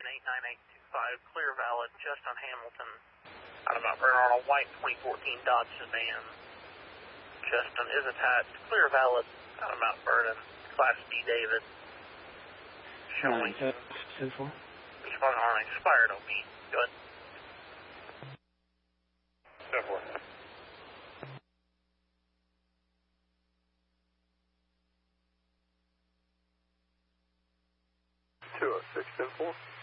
89825, clear valid, just on Hamilton. Out of Mount Vernon on a white 2014 Dodge sedan. Justin is attached, clear valid, out of Mount Vernon, Class D David. Showing. 10-4. Responding on expired OB. Go ahead. 10-4. 206, 10-4.